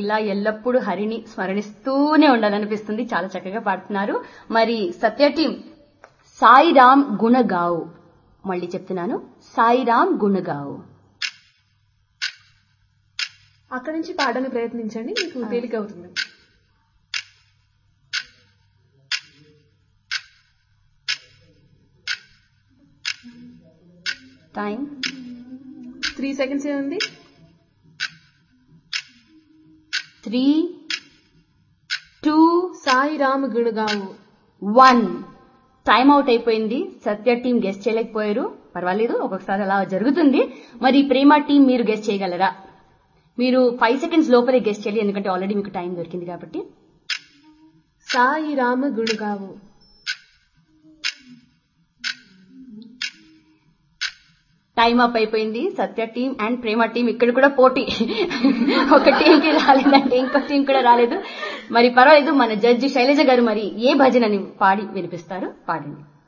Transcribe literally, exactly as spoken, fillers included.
ఇలా ఎల్లప్పుడూ హరిని స్మరణిస్తూనే ఉండాలనిపిస్తుంది. చాలా చక్కగా పాడుతున్నారు. మరి సత్య టీం సాయిరామ్ గుణగావు. మళ్ళీ చెప్తున్నాను, సాయిరామ్ గుణగావు. అక్కడి నుంచి పాడడానికి ప్రయత్నించండి, మీకు తేలిక అవుతుంది. టైం త్రీ సెకండ్స్ ఉంది. Three two Sairam గుణగావు one. Time out అయిపోయింది. సత్య టీం గెస్ట్ చేయలేకపోయారు. పర్వాలేదు, ఒక్కొక్కసారి అలా జరుగుతుంది. మరి ప్రేమ టీం మీరు గెస్ట్ చేయగలరా? మీరు ఫైవ్ సెకండ్స్ లోపలే గెస్ట్ చేయాలి, ఎందుకంటే ఆల్రెడీ మీకు టైం దొరికింది కాబట్టి. సాయిరామ్ గుణగావు. టైం అప్ అయిపోయింది. సత్య టీం అండ్ ప్రేమ టీం ఇక్కడ కూడా పోటీ. ఒక టీంకి రాలేదంటే ఇంకో టీం కూడా రాలేదు. మరి పర్వాలేదు, మన జడ్జి శైలజ గారు మరి ఏ భజనని పాడి వినిపిస్తారు, పాడండి.